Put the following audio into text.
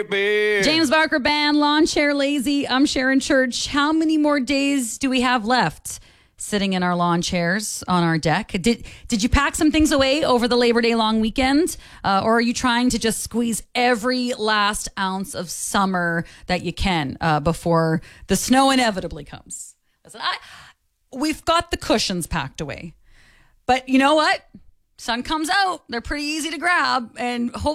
James Barker Band, Lawn Chair Lazy. I'm Sharon Church. How many more days do we have left sitting in our lawn chairs on our deck? Did you pack some things away over the Labor Day long weekend? Or are you trying to just squeeze every last ounce of summer that you can before the snow inevitably comes? Listen, we've got the cushions packed away. But you know what? Sun comes out. They're pretty easy to grab. And hopefully